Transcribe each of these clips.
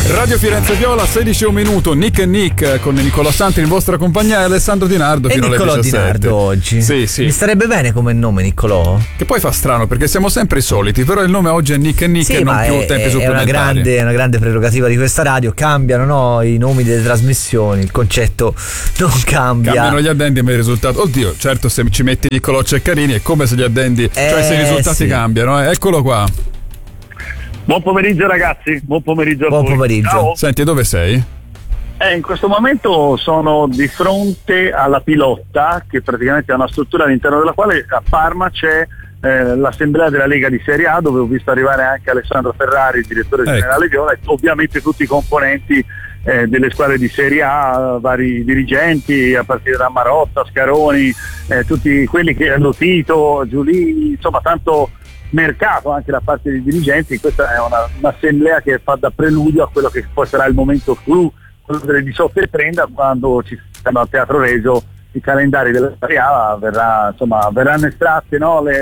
Radio Firenze Viola, 16:01, Nick e Nick con Nicola Santi in vostra compagnia e Alessandro Di Nardo fino alle 17. Di Nardo oggi. Sì. Mi starebbe bene come nome, Niccolò. Che poi fa strano perché siamo sempre i soliti, però il nome oggi è Nick e Nick sì, e non più tempi supplementari. È una grande prerogativa di questa radio. Cambiano, no, i nomi delle trasmissioni, il concetto non cambia. Cambiano gli addendi ma il risultato. Oddio, certo, se ci metti Niccolò Ceccarini è come se gli addendi, cioè se i risultati cambiano. Eccolo qua. Buon pomeriggio ragazzi, buon pomeriggio a voi. Buon pomeriggio. Ciao. Senti, dove sei? In questo momento sono di fronte alla Pilotta, che praticamente è una struttura all'interno della quale a Parma c'è l'assemblea della Lega di Serie A, dove ho visto arrivare anche Alessandro Ferrari, il direttore generale Viola, e ovviamente tutti i componenti delle squadre di Serie A, vari dirigenti a partire da Marotta, Scaroni, tutti quelli che hanno Tito, Giulini, insomma tanto mercato anche da parte dei dirigenti. Questa è un'assemblea che fa da preludio a quello che poi sarà il momento clou, quello delle 18:30, quando ci saranno al Teatro Regio i calendari della Serie A. Verranno estratte, no, le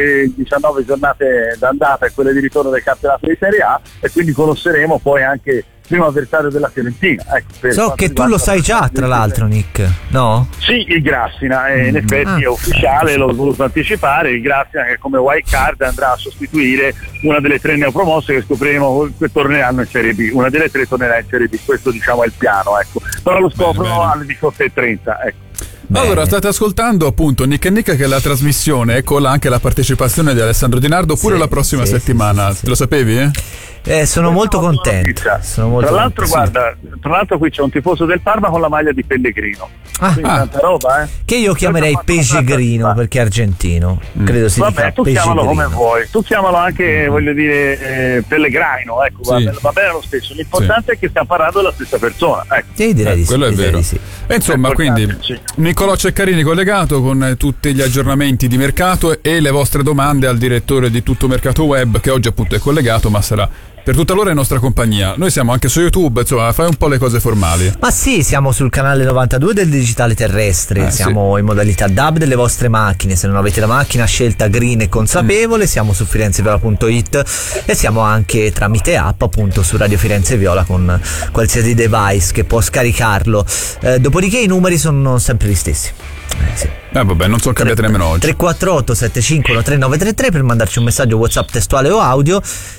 19 giornate d'andata e quelle di ritorno del campionato di Serie A, e quindi conosceremo poi anche primo avversario della Fiorentina. So che tu lo sai già, tra l'altro, Nick, no? Sì, il Grassina, in effetti è ufficiale, l'ho voluto anticipare. Il Grassina, che come wild card andrà a sostituire una delle 3 neopromosse che scopriremo che torneranno in Serie B. Una delle 3 tornerà in Serie B, questo diciamo è il piano, ecco. Però lo scoprono alle 18:30, ecco. Bene. Allora state ascoltando appunto Nick e Nick, che è la trasmissione, eccola anche la partecipazione di Alessandro Di Nardo pure la prossima settimana. Te lo sapevi? Sono molto contento. Tra l'altro qui c'è un tifoso del Parma con la maglia di Pellegrino. Tanta roba, che io chiamerei Pellegrino perché è argentino. Credo si dica tu chiamalo come vuoi, tu chiamalo anche voglio dire Pellegrino, ecco, va bene lo stesso. L'importante è che stiamo parlando della stessa persona, ecco. Sì, direi di sì. Quello è vero. Sì. E insomma, quindi Niccolò Ceccarini collegato con tutti gli aggiornamenti di mercato e le vostre domande al direttore di Tutto Mercato Web, che oggi appunto è collegato, ma sarà per tutta l'ora in nostra compagnia. Noi siamo anche su YouTube, insomma, fai un po' le cose formali. Ma sì, siamo sul canale 92 del digitale terrestre, siamo in modalità DAB delle vostre macchine. Se non avete la macchina scelta green e consapevole, siamo su firenzeviola.it e siamo anche tramite app appunto su Radio Firenze Viola con qualsiasi device che può scaricarlo. Dopodiché i numeri sono sempre gli stessi. Vabbè, non sono cambiate nemmeno oggi. 348 751 3933 per mandarci un messaggio WhatsApp testuale o audio,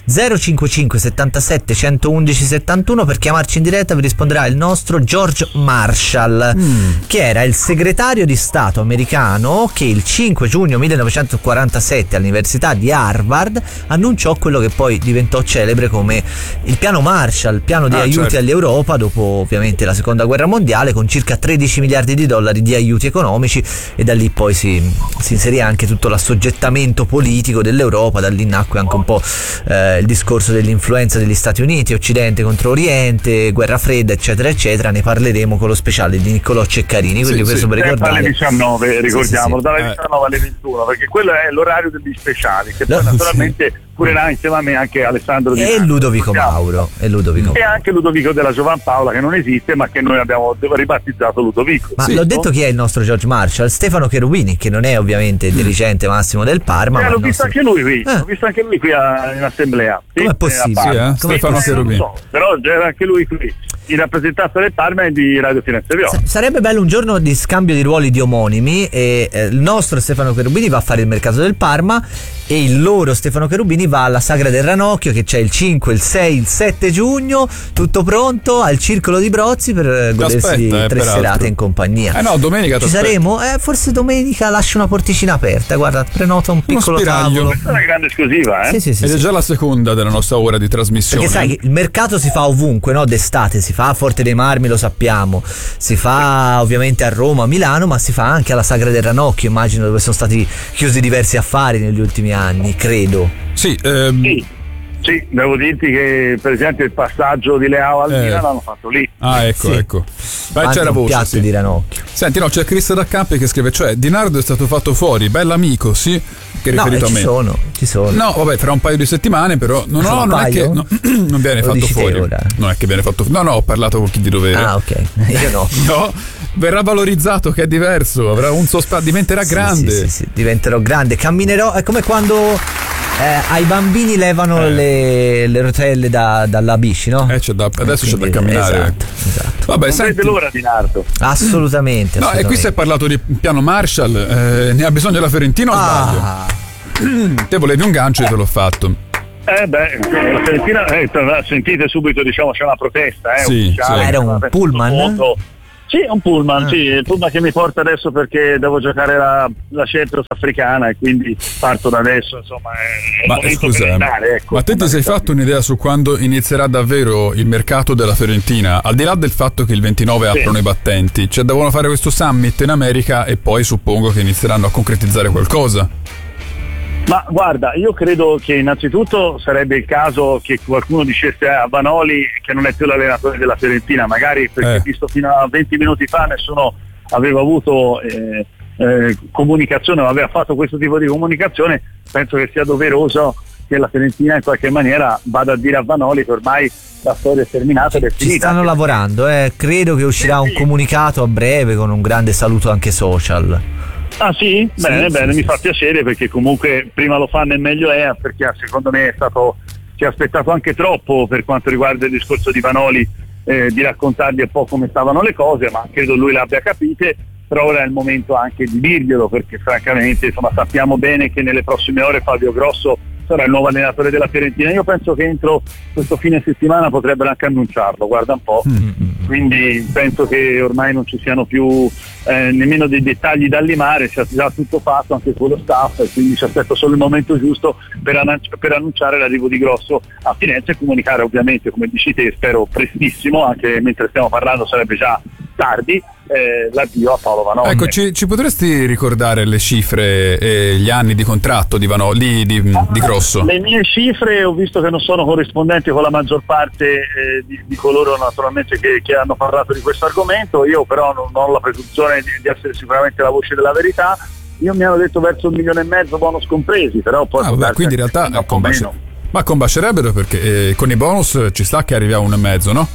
055 77 111 71 per chiamarci in diretta. Vi risponderà il nostro George Marshall, che era il segretario di Stato americano che il 5 giugno 1947 all'Università di Harvard annunciò quello che poi diventò celebre come il piano Marshall, piano di aiuti all'Europa dopo ovviamente la seconda guerra mondiale, con circa 13 miliardi di dollari di aiuti economici, e da lì poi si inserì anche tutto l'assoggettamento politico dell'Europa. Da lì nacque anche un po' il discorso dell'influenza degli Stati Uniti, Occidente contro Oriente, guerra fredda, eccetera eccetera. Ne parleremo con lo speciale di Niccolò Ceccarini, quindi questo per ricordare. Alle 19, ricordiamolo, dalle 19 alle 21, perché quello è l'orario degli speciali, che poi naturalmente curerà insieme a me anche Alessandro Di Nardo, Ludovico Mauro e anche Ludovico della Giovan Paola, che non esiste ma che noi abbiamo ribattezzato Ludovico. Ma l'ho detto chi è il nostro George Marshall? Stefano Cherubini, che non è ovviamente il dirigente massimo del Parma, ma l'ho visto anche lui qui, l'ho visto anche lui qui in assemblea. Com'è possibile? Stefano Cherubini, però c'era anche lui qui in rappresentanza del Parma e di Radio Firenze Viola. Sarebbe bello un giorno di scambio di ruoli di omonimi, e il nostro Stefano Cherubini va a fare il mercato del Parma e il loro Stefano Cherubini va alla Sagra del Ranocchio, che c'è il 5, il 6, il 7 giugno, tutto pronto al Circolo di Brozzi per godersi 3 serate in compagnia. No, domenica ci saremo? Forse domenica lascio una porticina aperta, guarda, prenota un piccolo tavolo. Questa è una grande esclusiva, Sì, ed è già la seconda della nostra ora di trasmissione. Perché sai, il mercato si fa ovunque, no? D'estate si fa a Forte dei Marmi, lo sappiamo, si fa ovviamente a Roma, a Milano, ma si fa anche alla Sagra del Ranocchio, immagino, dove sono stati chiusi diversi affari negli ultimi anni, credo. Sì, devo dirti che per esempio il passaggio di Leao al Milan l'hanno fatto lì. Ecco. Beh, c'era un piatto di Ranocchio. Senti, c'è Chris da Campi che scrive, cioè Di Nardo è stato fatto fuori, bell'amico, sì, che è riferito a me. Ci sono. No, vabbè, fra un paio di settimane, però non è che non viene fatto fuori. Non è che viene fatto fuori. No, ho parlato con chi di dovere. Ok. Io no. No, verrà valorizzato, che è diverso, avrà un suo spazio, diventerà grande. Sì, diventerò grande, camminerò, è come quando ai bambini levano le rotelle dalla bici, no? Adesso c'è da camminare. Esatto. Vabbè, non vede l'ora di Nardo. Assolutamente. No, e qui si è parlato di piano Marshall, ne ha bisogno la Fiorentina o sbaglio? Te volevi un gancio e te l'ho fatto. La Fiorentina, sentite subito, diciamo, c'è una protesta. Sì, era un pullman? Sì, un pullman, sì, il pullman che mi porta adesso perché devo giocare la Champions africana e quindi parto da adesso, insomma, è Ma scusa, ma te ti sei fatto un'idea su quando inizierà davvero il mercato della Fiorentina? Al di là del fatto che il 29 aprono i battenti, cioè devono fare questo summit in America e poi suppongo che inizieranno a concretizzare qualcosa. Ma guarda, io credo che innanzitutto sarebbe il caso che qualcuno dicesse a Vanoli che non è più l'allenatore della Fiorentina, magari perché visto fino a 20 minuti fa nessuno aveva avuto comunicazione o aveva fatto questo tipo di comunicazione. Penso che sia doveroso che la Fiorentina in qualche maniera vada a dire a Vanoli che ormai la storia è terminata ed è finita. Ci stanno lavorando, credo che uscirà un comunicato a breve con un grande saluto anche social. Ah sì? Bene, sì, mi fa piacere perché comunque prima lo fanno e meglio è, perché secondo me si è aspettato anche troppo per quanto riguarda il discorso di Vanoli, di raccontargli un po' come stavano le cose, ma credo lui l'abbia capite, però ora è il momento anche di dirglielo perché francamente insomma sappiamo bene che nelle prossime ore Fabio Grosso sarà il nuovo allenatore della Fiorentina. Io penso che entro questo fine settimana potrebbero anche annunciarlo, guarda un po'. Quindi penso che ormai non ci siano più nemmeno dei dettagli da limare, sia già tutto fatto anche con lo staff e quindi ci aspetto solo il momento giusto per annunciare l'arrivo di Grosso a Firenze e comunicare ovviamente, come dici te, spero prestissimo, anche mentre stiamo parlando sarebbe già tardi, l'addio a Paolo Vanoli. Ecco, ci potresti ricordare le cifre e gli anni di contratto di Vanoli, di Grosso? Le mie cifre ho visto che non sono corrispondenti con la maggior parte di coloro naturalmente che hanno parlato di questo argomento. Io però non ho la presunzione di essere sicuramente la voce della verità. Io mi hanno detto verso 1,5 milioni bonus compresi, però poi quindi in realtà ma combacerebbero perché con i bonus ci sta che arriviamo a 1,5, no?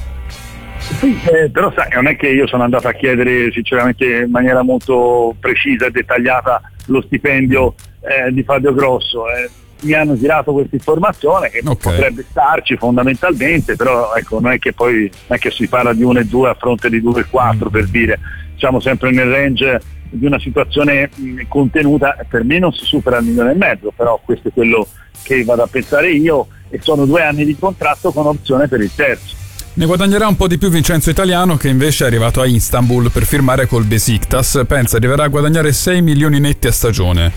Sì, però sai, non è che io sono andato a chiedere sinceramente in maniera molto precisa e dettagliata lo stipendio di Fabio Grosso. Mi hanno girato questa informazione che potrebbe starci fondamentalmente, però ecco, non è che si parla di 1,2 a fronte di 2,4 per dire, siamo sempre nel range di una situazione contenuta, per me non si supera il 1,5 milioni, però questo è quello che vado a pensare io e sono 2 anni di contratto con opzione per il terzo. Ne guadagnerà un po' di più Vincenzo Italiano, che invece è arrivato a Istanbul per firmare col Besiktas. Pensa, arriverà a guadagnare 6 milioni netti a stagione,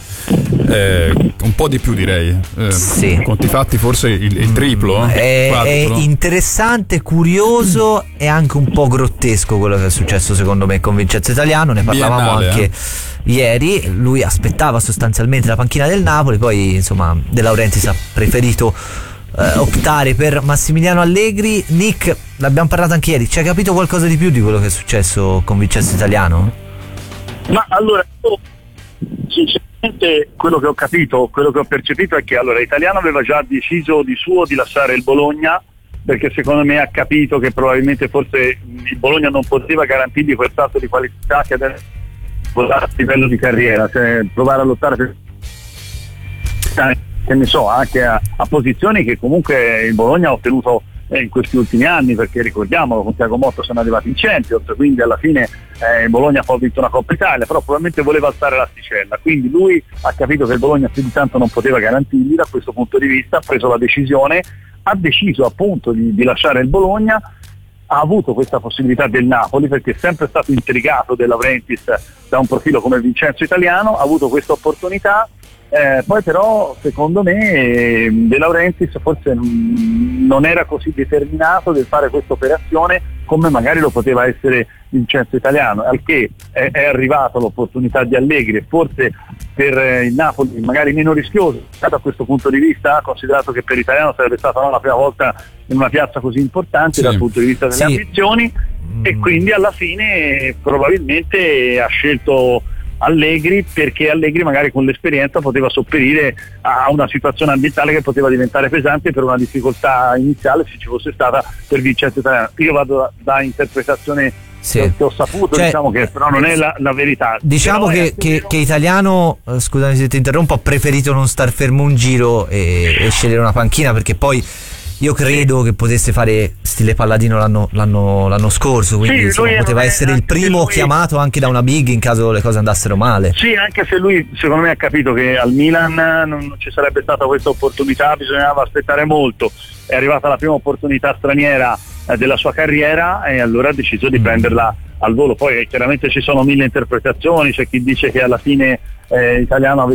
un po' di più direi. Sì. Conti fatti forse il triplo. È interessante, curioso e anche un po' grottesco quello che è successo secondo me con Vincenzo Italiano. Ne parlavamo anche ieri. Lui aspettava sostanzialmente la panchina del Napoli, poi insomma De Laurentiis ha preferito optare per Massimiliano Allegri. Nick, l'abbiamo parlato anche ieri, ci hai capito qualcosa di più di quello che è successo con Vincenzo Italiano? Ma allora, sinceramente quello che ho capito, quello che ho percepito è che allora Italiano aveva già deciso di lasciare il Bologna, perché secondo me ha capito che probabilmente forse il Bologna non poteva garantirgli quel salto di qualità che adesso a livello di carriera, cioè provare a lottare per che ne so, anche a posizioni che comunque il Bologna ha ottenuto in questi ultimi anni, perché ricordiamolo, con Thiago Motta sono arrivati in Champions, quindi alla fine il Bologna poi ha vinto una Coppa Italia, però probabilmente voleva alzare l'asticella, quindi lui ha capito che il Bologna più di tanto non poteva garantirgli. Da questo punto di vista ha preso la decisione, ha deciso appunto di lasciare il Bologna, ha avuto questa possibilità del Napoli perché è sempre stato intrigato De Laurentiis da un profilo come Vincenzo Italiano, ha avuto questa opportunità. Poi però secondo me De Laurentiis forse non era così determinato nel fare questa operazione come magari lo poteva essere Vincenzo Italiano, al che è arrivata l'opportunità di Allegri e forse per il Napoli magari meno rischioso da questo punto di vista, considerato che per Italiano sarebbe stata la prima volta in una piazza così importante dal punto di vista delle ambizioni, e quindi alla fine probabilmente ha scelto Allegri perché Allegri magari con l'esperienza poteva sopperire a una situazione ambientale che poteva diventare pesante per una difficoltà iniziale se ci fosse stata per Vincenzo Italiano. Io vado da interpretazione Sì. Che ho saputo, Cioè, diciamo che però non è la verità. Diciamo Però che Italiano, scusami se ti interrompo, ha preferito non star fermo un giro e scegliere una panchina, perché poi io credo che potesse fare stile Palladino l'anno scorso, quindi Sì, insomma, lui poteva essere il primo chiamato anche da una big in caso le cose andassero male. Sì, anche se lui secondo me ha capito che al Milan non ci sarebbe stata questa opportunità, bisognava aspettare molto. È arrivata la prima opportunità straniera della sua carriera e allora ha deciso di prenderla al volo. Poi chiaramente ci sono mille interpretazioni, c'è chi dice che alla fine Italiano